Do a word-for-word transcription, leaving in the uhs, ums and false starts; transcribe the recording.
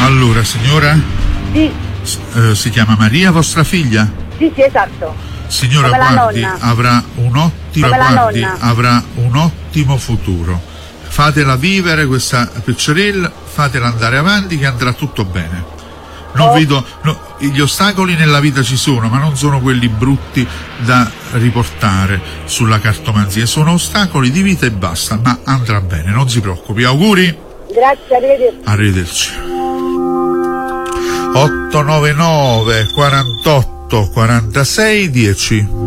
Allora, signora? Sì. Eh, si chiama Maria, vostra figlia? Sì, sì, esatto. Signora, Come la guardi, nonna. avrà un ottimo, Come la guardi, nonna. avrà un ottimo futuro. Fatela vivere questa piccerella, fatela andare avanti che andrà tutto bene. Non Oh. vedo, no, gli ostacoli nella vita ci sono, ma non sono quelli brutti da riportare sulla cartomanzia, sono ostacoli di vita e basta, ma andrà bene, non si preoccupi. Auguri? Grazie, arrivederci. Arrivederci. otto nove nove quarantotto quarantasei dieci